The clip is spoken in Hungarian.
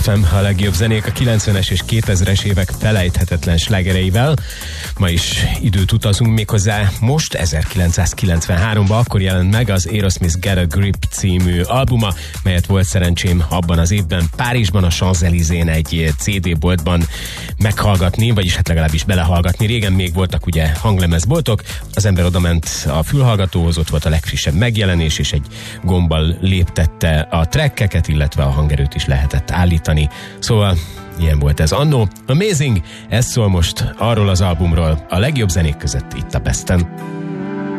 FM, a legjobb zenék a 90-es és 2000-es évek felejthetetlen slágereivel. Ma is időt utazunk, méghozzá most 1993-ban, akkor jelent meg az Aerosmith Get a Grip című albuma, melyet volt szerencsém abban az évben Párizsban a Champs-Élysén egy CD-boltban meghallgatni, vagyis hát legalábbis belehallgatni. Régen még voltak ugye hanglemezboltok, az ember odament a fülhallgatóhoz, ott volt a legfrissebb megjelenés, és egy gombbal léptette a trackeket, illetve a hangerőt is lehetett állítani. Szóval ilyen volt ez annó. Amazing, ez szól most arról az albumról, a legjobb zenék között itt a Besten.